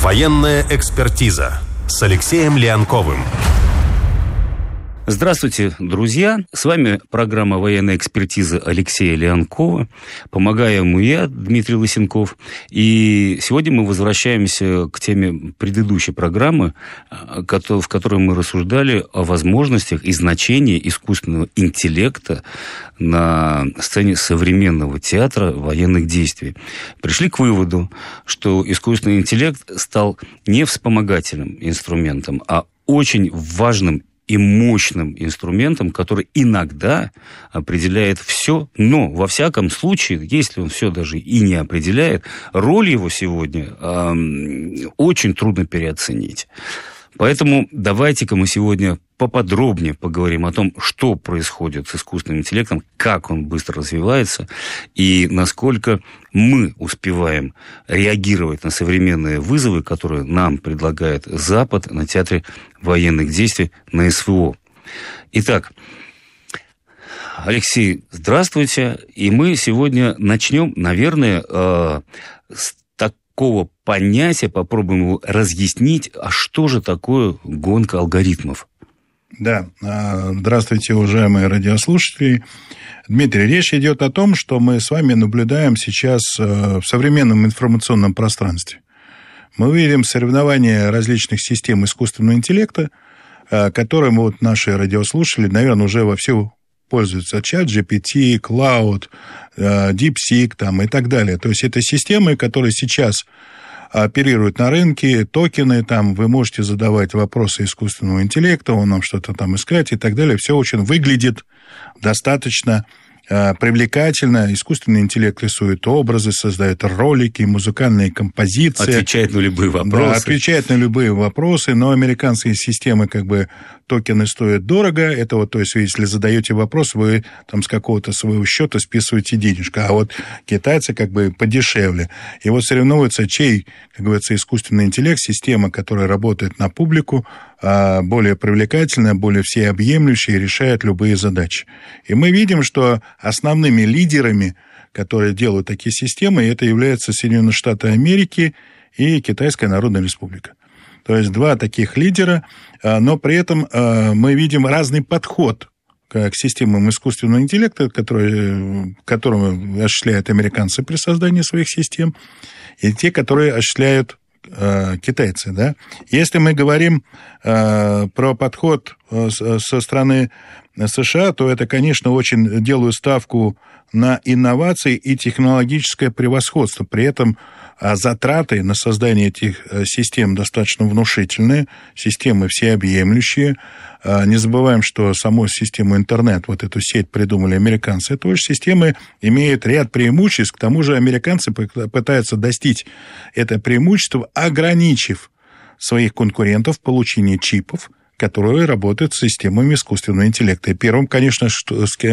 Военная экспертиза с Алексеем Леонковым. Здравствуйте, друзья! С вами программа «Военная экспертиза» Алексея Леонкова. Помогаю ему я, Дмитрий Лысенков. И сегодня мы возвращаемся к теме предыдущей программы, в которой мы рассуждали о возможностях и значении искусственного интеллекта на сцене современного театра военных действий. Пришли к выводу, что искусственный интеллект стал не вспомогательным инструментом, а очень важным и мощным инструментом, который иногда определяет все, но во всяком случае, если он все даже и не определяет, роль его сегодня очень трудно переоценить. Поэтому давайте-ка мы сегодня поподробнее поговорим о том, что происходит с искусственным интеллектом, как он быстро развивается и насколько мы успеваем реагировать на современные вызовы, которые нам предлагает Запад на театре военных действий, на СВО. Итак, Алексей, здравствуйте. И мы сегодня начнем, наверное, с такого понятия, попробуем его разъяснить, а что же такое гонка алгоритмов? Да, здравствуйте, уважаемые радиослушатели. Дмитрий, речь идет о том, что мы с вами наблюдаем сейчас в современном информационном пространстве. Мы видим соревнования различных систем искусственного интеллекта, которым вот наши радиослушатели, наверное, уже вовсю пользуются. ChatGPT, Cloud, DeepSeek там, и так далее. То есть это системы, которые сейчас оперируют на рынке, токены, там, вы можете задавать вопросы искусственному интеллекту, он нам что-то там искать и так далее. Все очень выглядит достаточно привлекательно. Искусственный интеллект рисует образы, создает ролики, музыкальные композиции. Отвечает на любые вопросы. Да, отвечает на любые вопросы, но американские системы, как бы, токены стоят дорого. Это вот, то есть, если задаете вопрос, вы там с какого-то своего счета списываете денежку. А вот китайцы как бы подешевле. И вот соревнуются, чей, как говорится, искусственный интеллект, система, которая работает на публику, более привлекательная, более всеобъемлющая и решает любые задачи. И мы видим, что основными лидерами, которые делают такие системы, это являются Соединенные Штаты Америки и Китайская Народная Республика. То есть два таких лидера, но при этом мы видим разный подход к системам искусственного интеллекта, которым осуществляют американцы при создании своих систем, и те, которые осуществляют китайцы. Да? Если мы говорим про подход со стороны США, то это, конечно, очень делают ставку на инновации и технологическое превосходство. При этом затраты на создание этих систем достаточно внушительные, системы всеобъемлющие. Не забываем, что саму систему интернет, вот эту сеть придумали американцы. Это тоже системы имеют ряд преимуществ. К тому же американцы пытаются достичь это преимущество, ограничив своих конкурентов в получении чипов, которые работают с системами искусственного интеллекта. И первым, конечно, с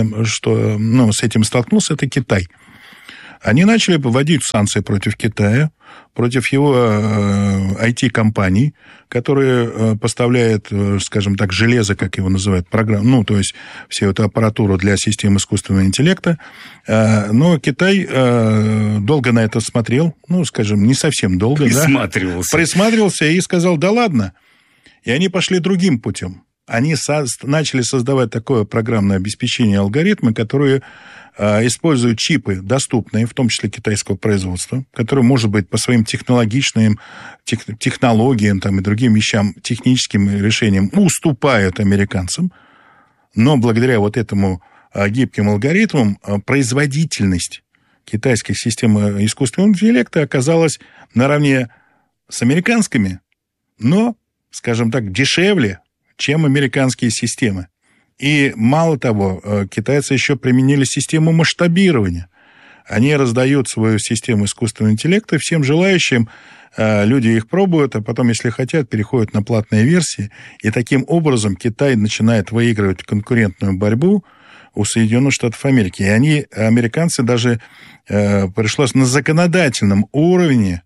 этим столкнулся, это Китай. Они начали вводить санкции против Китая, против его IT-компаний, которые поставляют, скажем так, железо, как его называют, программу, то есть всю эту аппаратуру для систем искусственного интеллекта. Но Китай долго на это смотрел, скажем, не совсем долго. Присматривался и сказал, да ладно. И они пошли другим путем. Они начали создавать такое программное обеспечение, алгоритмы, которые используют чипы, доступные, в том числе китайского производства, которые, может быть, по своим технологиям там, и другим вещам, техническим решениям уступают американцам, но благодаря вот этому гибким алгоритмам производительность китайских систем искусственного интеллекта оказалась наравне с американскими, но, скажем так, дешевле, чем американские системы. И мало того, китайцы еще применили систему масштабирования. Они раздают свою систему искусственного интеллекта всем желающим, люди их пробуют, а потом, если хотят, переходят на платные версии. И таким образом Китай начинает выигрывать конкурентную борьбу у Соединенных Штатов Америки. И американцы даже пришлось на законодательном уровне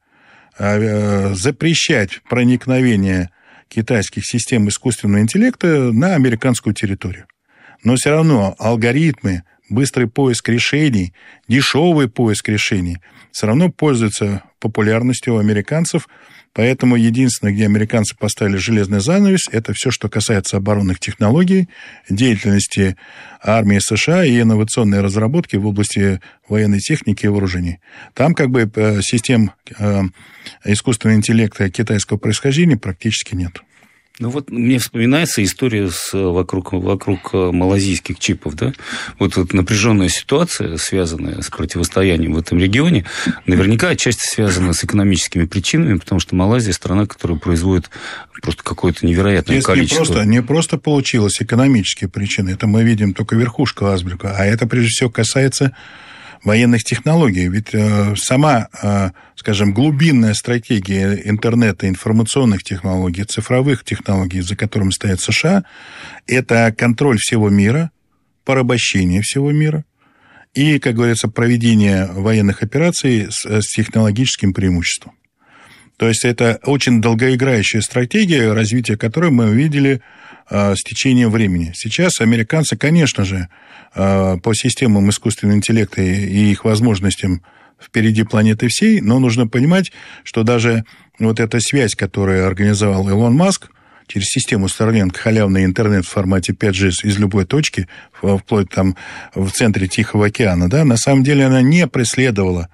запрещать проникновение китайских систем искусственного интеллекта на американскую территорию. Но все равно алгоритмы быстрый поиск решений, дешевый поиск решений все равно пользуется популярностью у американцев. Поэтому единственное, где американцы поставили железный занавес, это все, что касается оборонных технологий, деятельности армии США и инновационной разработки в области военной техники и вооружений. Там как бы систем искусственного интеллекта китайского происхождения практически нет. Ну вот мне вспоминается история вокруг малазийских чипов, да? Вот напряженная ситуация, связанная с противостоянием в этом регионе, наверняка отчасти связана с экономическими причинами, потому что Малайзия страна, которая производит просто какое-то невероятное количество. Не просто получилось экономические причины, это мы видим только верхушку айсберга, а это прежде всего касается военных технологий. Ведь сама, скажем, глубинная стратегия интернета, информационных технологий, цифровых технологий, за которыми стоят США, это контроль всего мира, порабощение всего мира и, как говорится, проведение военных операций с технологическим преимуществом. То есть это очень долгоиграющая стратегия, развитие которой мы видели с течением времени. Сейчас американцы, конечно же, по системам искусственного интеллекта и их возможностям впереди планеты всей, но нужно понимать, что даже вот эта связь, которую организовал Илон Маск через систему Starlink, халявный интернет в формате 5G из любой точки, вплоть там в центре Тихого океана, да, на самом деле она не преследовала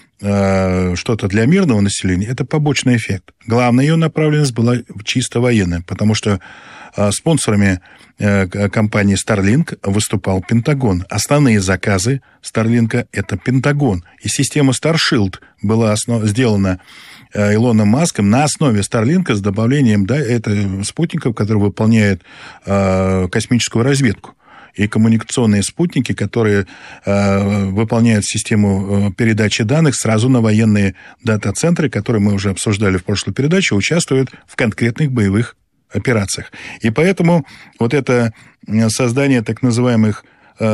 что-то для мирного населения, это побочный эффект. Главная ее направленность была чисто военная, потому что спонсорами компании Starlink выступал Пентагон. Основные заказы Starlink – это Пентагон. И система Starshield была сделана Илоном Маском на основе Starlink с добавлением это спутников, которые выполняют космическую разведку. И коммуникационные спутники, которые выполняют систему передачи данных сразу на военные дата-центры, которые мы уже обсуждали в прошлой передаче, участвуют в конкретных боевых операциях. И поэтому вот это создание так называемых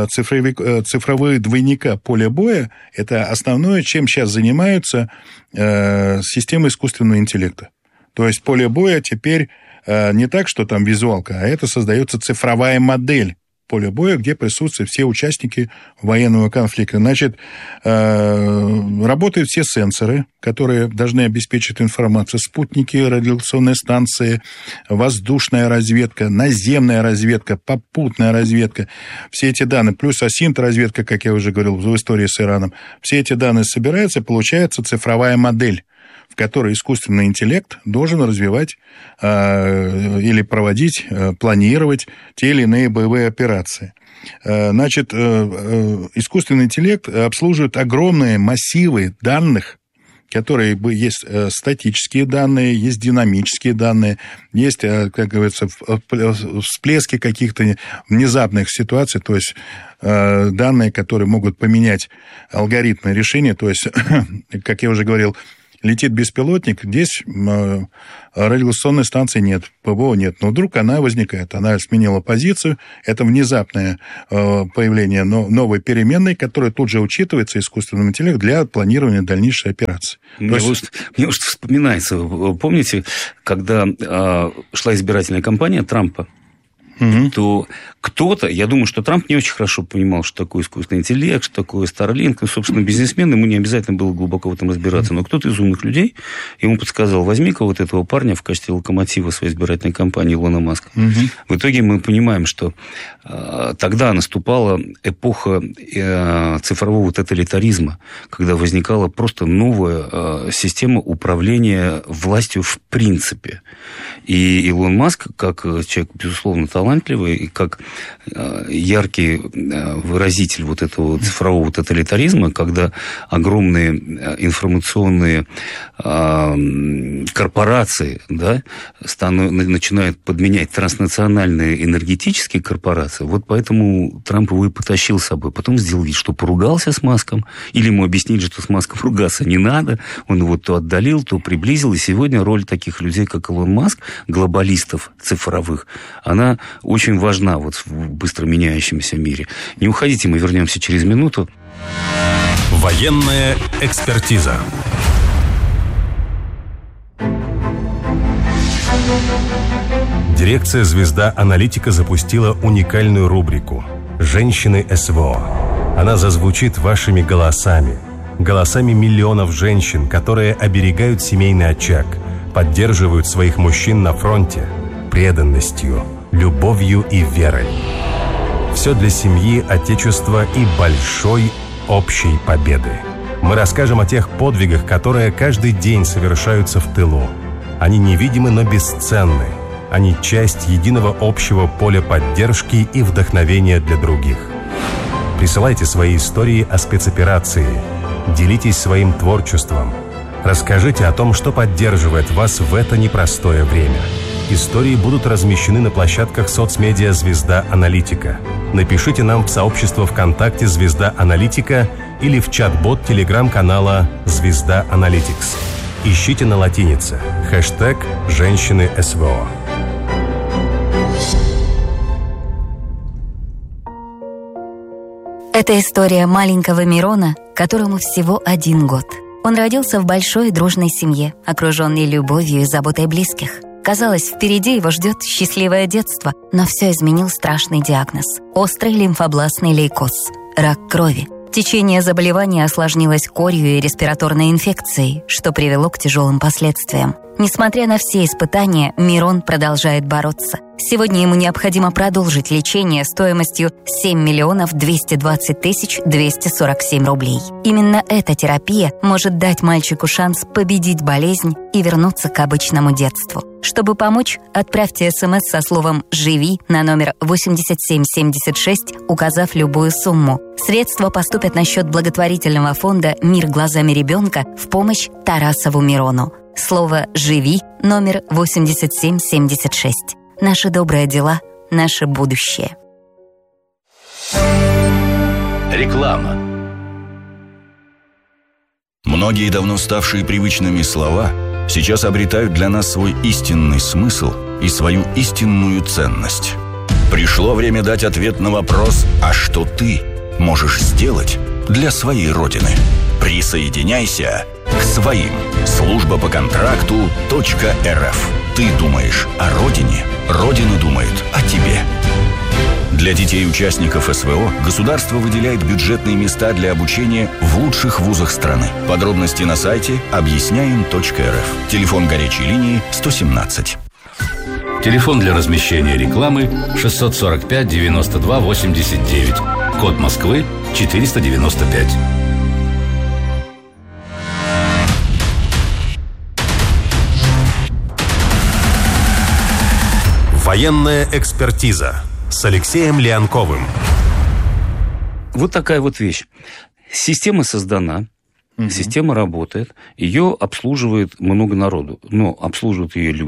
цифровых двойника поля боя, это основное, чем сейчас занимаются системы искусственного интеллекта. То есть поле боя теперь не так, что там визуалка, а это создается цифровая модель поля боя, где присутствуют все участники военного конфликта. Значит, работают все сенсоры, которые должны обеспечить информацию. Спутники, радиолокационные станции, воздушная разведка, наземная разведка, попутная разведка. Все эти данные, плюс асинт-разведка, как я уже говорил, в истории с Ираном. Все эти данные собираются, и получается цифровая модель, в которой искусственный интеллект должен развивать или проводить, планировать те или иные боевые операции. Значит, искусственный интеллект обслуживает огромные массивы данных, которые есть статические данные, есть динамические данные, есть, как говорится, всплески каких-то внезапных ситуаций, то есть данные, которые могут поменять алгоритмы решения, то есть, как я уже говорил, летит беспилотник, здесь радиолокационной станции нет, ПВО нет, но вдруг она возникает, она сменила позицию, это внезапное появление новой переменной, которая тут же учитывается искусственным интеллектом для планирования дальнейшей операции. Мне уж вспоминается, помните, когда шла избирательная кампания Трампа, то кто-то, я думаю, что Трамп не очень хорошо понимал, что такое искусственный интеллект, что такое Starlink. Ну, собственно, бизнесмен, ему не обязательно было глубоко в этом разбираться. Но кто-то из умных людей ему подсказал: возьми-ка вот этого парня в качестве локомотива своей избирательной кампании Илона Маска. В итоге мы понимаем, что тогда наступала эпоха цифрового тоталитаризма, когда возникала просто новая система управления властью в принципе. И Илон Маск, как человек, безусловно, талантливый, и как яркий выразитель вот этого цифрового тоталитаризма, когда огромные информационные корпорации, да, начинают подменять транснациональные энергетические корпорации, вот поэтому Трамп его и потащил с собой. Потом сделал вид, что поругался с Маском, или ему объяснили, что с Маском ругаться не надо, он его то отдалил, то приблизил, и сегодня роль таких людей, как Илон Маск, глобалистов цифровых, она очень важна вот в быстро меняющемся мире. Не уходите, мы вернемся через минуту. Военная экспертиза. Дирекция «Звезда Аналитика» запустила уникальную рубрику «Женщины СВО». Она зазвучит вашими голосами, голосами миллионов женщин, которые оберегают семейный очаг, поддерживают своих мужчин на фронте преданностью, любовью и верой. Все для семьи, отечества и большой общей победы. Мы расскажем о тех подвигах, которые каждый день совершаются в тылу. Они невидимы, но бесценны. Они часть единого общего поля поддержки и вдохновения для других. Присылайте свои истории о спецоперации. Делитесь своим творчеством. Расскажите о том, что поддерживает вас в это непростое время. Истории будут размещены на площадках соцмедиа «Звезда Аналитика». Напишите нам в сообщество ВКонтакте «Звезда Аналитика» или в чат-бот телеграм-канала «Звезда Аналитикс». Ищите на латинице хэштег «Женщины СВО». Это история маленького Мирона, которому всего 1 год. Он родился в большой и дружной семье, окруженной любовью и заботой близких. Казалось, впереди его ждет счастливое детство, но все изменил страшный диагноз – острый лимфобластный лейкоз – рак крови. Течение заболевания осложнилось корью и респираторной инфекцией, что привело к тяжелым последствиям. Несмотря на все испытания, Мирон продолжает бороться. Сегодня ему необходимо продолжить лечение стоимостью 7 220 247 рублей. Именно эта терапия может дать мальчику шанс победить болезнь и вернуться к обычному детству. Чтобы помочь, отправьте СМС со словом «Живи» на номер 8776, указав любую сумму. Средства поступят на счет благотворительного фонда «Мир глазами ребенка» в помощь Тарасову Мирону. Слово «Живи» номер 8776. Наши добрые дела, наше будущее. Реклама. Многие давно ставшие привычными слова сейчас обретают для нас свой истинный смысл и свою истинную ценность. Пришло время дать ответ на вопрос: а что ты можешь сделать для своей Родины? Присоединяйся к своим. Служба по контракту .рф. Ты думаешь о Родине, Родина думает о тебе. Для детей участников СВО государство выделяет бюджетные места для обучения в лучших вузах страны. Подробности на сайте объясняем.рф. Телефон горячей линии 117. Телефон для размещения рекламы 645 92 89. Код Москвы 495. Военная экспертиза с Алексеем Леонковым. Вот такая вот вещь. Система создана, система работает, ее обслуживает много народу. Но обслуживают ее люди.